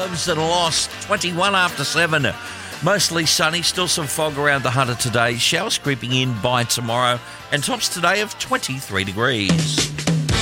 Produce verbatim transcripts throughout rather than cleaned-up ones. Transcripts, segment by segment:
And lost twenty-one after seven. Mostly sunny, still some fog around the Hunter today. Showers creeping in by tomorrow, and tops today of twenty-three degrees.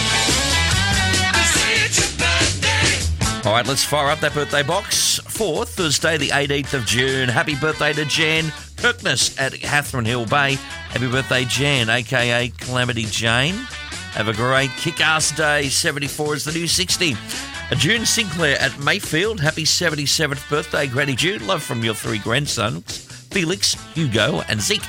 All right, let's fire up that birthday box for Thursday, the eighteenth of June. Happy birthday to Jan Kirkness at Catherine Hill Bay. Happy birthday, Jan, a k a. Calamity Jane. Have a great kick-ass day. seventy-four is the new sixty. June Sinclair at Mayfield. Happy seventy-seventh birthday, Granny Jude. Love from your three grandsons, Felix, Hugo and Zeke.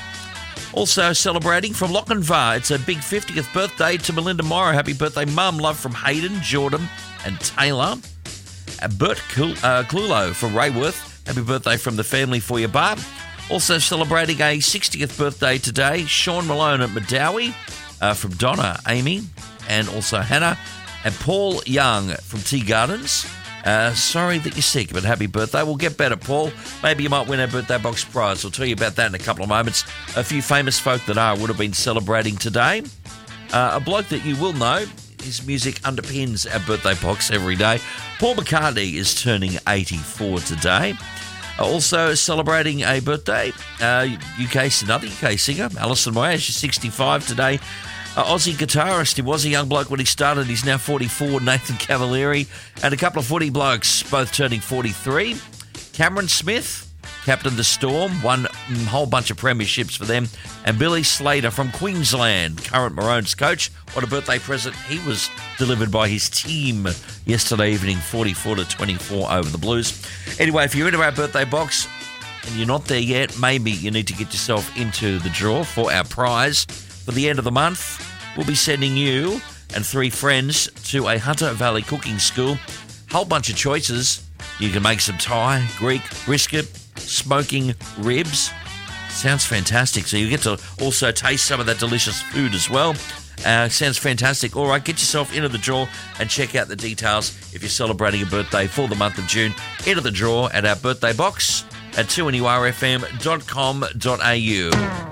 Also celebrating from Lochinvar, it's a big fiftieth birthday to Melinda Morrow. Happy birthday, Mum. Love from Hayden, Jordan and Taylor. Uh, Bert uh, Clulo from Rayworth. Happy birthday from the family for you, Barb. Also celebrating a sixtieth birthday today, Sean Malone at Madawi. Uh, from Donna, Amy and also Hannah. And Paul Young from Tea Gardens. Uh, sorry that you're sick, but happy birthday. We'll get better, Paul. Maybe you might win our birthday box prize. We'll tell you about that in a couple of moments. A few famous folk that are would have been celebrating today. Uh, a bloke that you will know, his music underpins our birthday box every day. Paul McCartney is turning eighty-four today. Uh, also celebrating a birthday, uh, U K, another U K singer, Alison Moyet. She's sixty-five today. Uh, Aussie guitarist, he was a young bloke when he started, he's now forty-four, Nathan Cavalieri, and a couple of footy blokes, both turning forty-three. Cameron Smith, captained the Storm, won a whole bunch of premierships for them, and Billy Slater from Queensland, current Maroons coach. What a birthday present he was delivered by his team yesterday evening, forty-four to twenty-four over the Blues. Anyway, if you're into our birthday box and you're not there yet, maybe you need to get yourself into the draw for our prize. For the end of the month, we'll be sending you and three friends to a Hunter Valley cooking school. Whole bunch of choices. You can make some Thai, Greek, brisket, smoking ribs. Sounds fantastic. So you get to also taste some of that delicious food as well. Uh, sounds fantastic. All right, get yourself into the draw and check out the details if you're celebrating a birthday for the month of June. Enter the draw at our birthday box at two N U R F M dot com dot A U.